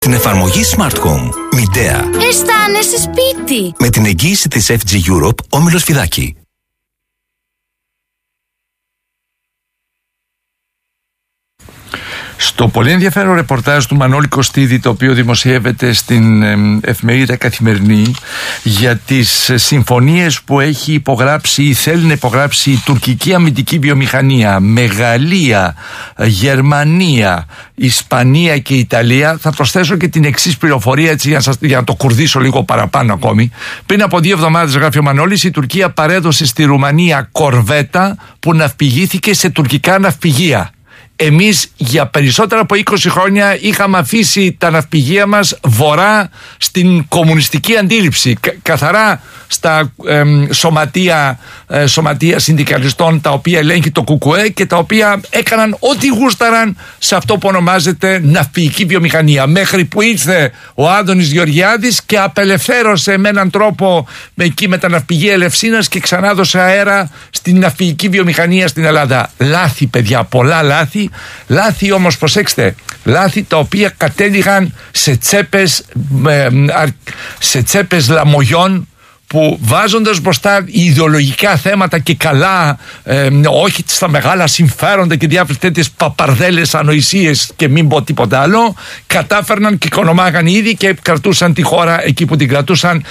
Την εφαρμογή Smart Home. Μηντέα. Αισθάνεσαι σπίτι. Με την εγγύηση της FG Europe, Όμιλος Φιδάκη. Στο πολύ ενδιαφέρον ρεπορτάζ του Μανώλη Κωστίδη, το οποίο δημοσιεύεται στην εφημερίδα Καθημερινή, για τις συμφωνίες που έχει υπογράψει ή θέλει να υπογράψει η τουρκική αμυντική βιομηχανία με Γαλλία, Γερμανία, Ισπανία και Ιταλία, θα προσθέσω και την εξής πληροφορία, έτσι, για να το κουρδίσω λίγο παραπάνω ακόμη. Πριν από 2 εβδομάδες, γράφει ο Μανώλης, η Τουρκία παρέδωσε στη Ρουμανία κορβέτα που ναυπηγήθηκε σε τουρκικά ναυπηγεία. Εμείς για περισσότερα από 20 χρόνια είχαμε αφήσει τα ναυπηγεία μας βορρά στην κομμουνιστική αντίληψη, καθαρά στα σωματεία συνδικαλιστών, τα οποία ελέγχει το ΚΚΕ και τα οποία έκαναν ό,τι γούσταραν σε αυτό που ονομάζεται ναυπηγική βιομηχανία, μέχρι που ήρθε ο Άδωνης Γεωργιάδης και απελευθέρωσε με έναν τρόπο εκεί με τα ναυπηγεία Ελευσίνας και ξανά δώσε αέρα στην ναυπηγική βιομηχανία στην Ελλάδα. Λάθη, παιδιά, πολλά λάθη. Λάθη όμως, προσέξτε, λάθη τα οποία κατέληγαν σε τσέπες λαμογιών, που βάζοντας μπροστά ιδεολογικά θέματα και καλά, όχι στα μεγάλα συμφέροντα και διάφορες τέτοιες παπαρδέλες ανοησίες και μην πω τίποτα άλλο, κατάφερναν και οικονομάγαν ήδη και κρατούσαν τη χώρα εκεί που την κρατούσαν,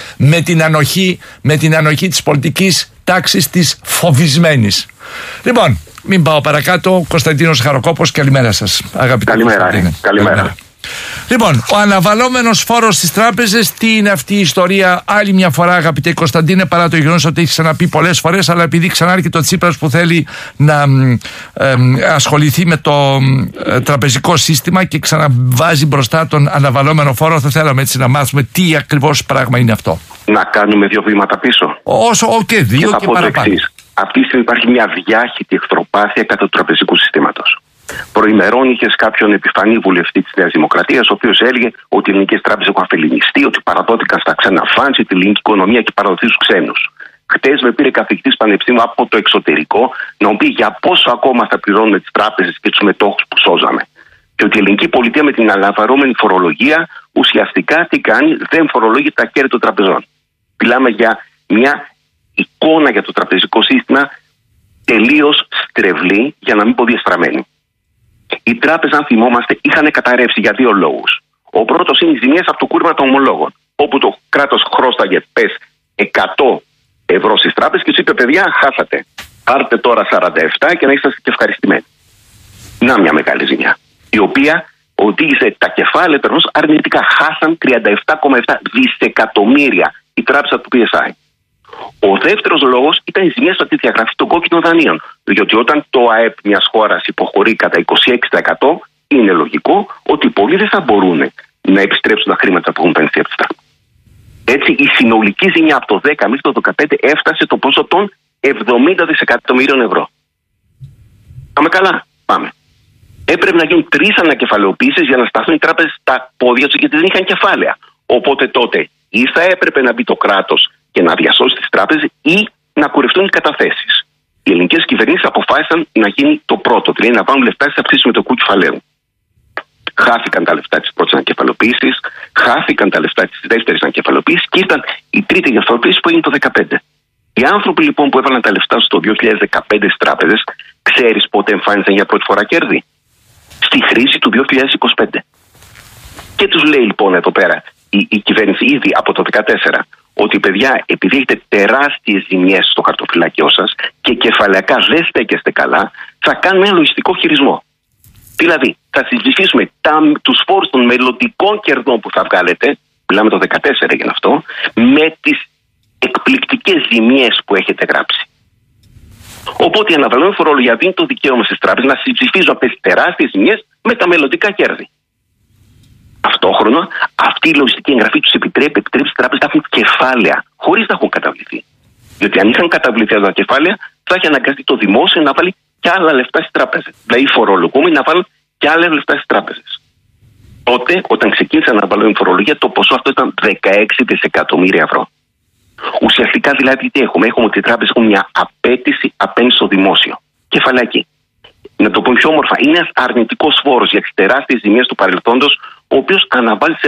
με την ανοχή της πολιτικής τάξης της φοβισμένης. Λοιπόν, μην πάω παρακάτω. Κωνσταντίνος Χαροκόπος, καλημέρα σας, αγαπητέ. Καλημέρα. Λοιπόν, ο αναβαλόμενος φόρος στις τράπεζες, τι είναι αυτή η ιστορία? Άλλη μια φορά, αγαπητέ Κωνσταντίνε, παρά το γεγονός ότι έχει ξαναπεί πολλές φορές, αλλά επειδή ξανάρχεται ο Τσίπρας που θέλει να ασχοληθεί με το τραπεζικό σύστημα και ξαναβάζει μπροστά τον αναβαλόμενο φόρο, θα θέλαμε έτσι να μάθουμε τι ακριβώς πράγμα είναι αυτό. Να κάνουμε 2 βήματα πίσω. Όσο και 2 και παραπάνω. Αυτή τη στιγμή υπάρχει μια διάχυτη εχθροπάθεια κατά του τραπεζικού συστήματος. Προημερών είχε κάποιον επιφανή βουλευτή της Νέας Δημοκρατίας, ο οποίος έλεγε ότι οι ελληνικές τράπεζες έχουν αφελινιστεί, ότι παραδόθηκαν στα ξένα φαντς, την ελληνική οικονομία και παραδοθεί στους ξένους. Χτες με πήρε καθηγητής πανεπιστήμιου από το εξωτερικό να μου πει για πόσο ακόμα θα πληρώνουμε τις τράπεζες και τους μετόχους που σώζαμε. Και ότι η ελληνική πολιτεία με την αναβαρώμενη φορολογία ουσιαστικά τι κάνει? Δεν φορολόγει τα κέρδη των τραπεζών. Μιλάμε για μια εικόνα για το τραπεζικό σύστημα τελείως στρεβλή, για να μην πω διαστραμμένη. Οι τράπεζες, αν θυμόμαστε, είχαν καταρρεύσει για 2 λόγους. Ο πρώτος είναι οι ζημιές από το κούρεμα των ομολόγων, όπου το κράτος χρώσταγε 100 ευρώ στις τράπεζες και τους είπε: παιδιά, χάσατε. Πάρτε τώρα 47 και να είστε και ευχαριστημένοι. Να μια μεγάλη ζημιά, η οποία οδήγησε τα κεφάλαια περνώς αρνητικά. Χάσαν 37,7 δισεκατομμύρια η τράπεζα του PSI. Ο δεύτερος λόγος ήταν οι ζημιές από τη διαγραφή των κόκκινων δανείων. Διότι όταν το ΑΕΠ μιας χώρας υποχωρεί κατά 26%, είναι λογικό ότι οι πολίτες θα μπορούν να επιστρέψουν τα χρήματα που έχουν δανειστεί από τις τράπεζες. Έτσι, η συνολική ζημιά από το 10 μέχρι το 2015 έφτασε το ποσό των 70 δισεκατομμύριων ευρώ. Πάμε καλά, πάμε. Έπρεπε να γίνουν 3 ανακεφαλαιοποιήσεις για να σταθούν οι τράπεζες στα πόδια τους, γιατί δεν είχαν κεφάλαια. Οπότε τότε ή θα έπρεπε να μπει το κράτος και να διασώσει τις τράπεζες ή να κουρευτούν οι καταθέσεις. Οι ελληνικές κυβερνήσεις αποφάσισαν να γίνει το πρώτο, δηλαδή να βάλουν λεφτά στις αυξήσεις μετοχικού κεφαλαίου. Χάθηκαν τα λεφτά της πρώτης ανακεφαλαιοποίησης, χάθηκαν τα λεφτά της δεύτερης ανακεφαλαιοποίησης και ήταν η τρίτη ανακεφαλαιοποίηση που έγινε το 2015. Οι άνθρωποι λοιπόν που έβαλαν τα λεφτά στο 2015 στις τράπεζες, ξέρεις πότε εμφάνισαν για πρώτη φορά κέρδη? Στη χρήση του 2025. Και τους λέει λοιπόν εδώ πέρα η κυβέρνηση ήδη από το 2014 ότι παιδιά, επειδή έχετε τεράστιες ζημιές στο χαρτοφυλάκιό σας και κεφαλαιακά δεν στέκεστε καλά, θα κάνουμε ένα λογιστικό χειρισμό. Δηλαδή, θα συμψηφίσουμε τους φόρους των μελλοντικών κερδών που θα βγάλετε, μιλάμε το 2014 για αυτό, με τις εκπληκτικές ζημιές που έχετε γράψει. Οπότε η αναβαλωμένη φορολογία δίνει το δικαίωμα στις τράπεζες να συμψηφίζουν αυτές τις τεράστιες ζημιές με τα μελλοντικά κέρδη. Ταυτόχρονα, αυτή η λογιστική εγγραφή τους επιτρέπει στις τράπεζες να έχουν κεφάλαια, χωρίς να έχουν καταβληθεί. Διότι αν είχαν καταβληθεί αυτά τα κεφάλαια, θα είχε αναγκαστεί το δημόσιο να βάλει και άλλα λεφτά στις τράπεζες. Δηλαδή, οι φορολογούμενοι να βάλουν και άλλα λεφτά στις τράπεζες. Τότε, όταν ξεκίνησε να αναβαλωμένη φορολογία, το ποσό αυτό ήταν 16 δισεκατομμύρια ευρώ. Ουσιαστικά δηλαδή τι έχουμε? Έχουμε ότι οι τράπεζες έχουν μια απέτηση απέναντι στο δημόσιο. Κεφαλαϊκή. Να το πω πιο όμορφα, είναι ένας αρνητικός φόρος για τις τεράστιες ζημιές του παρελθόντος, ο οποίος αναβάλει σε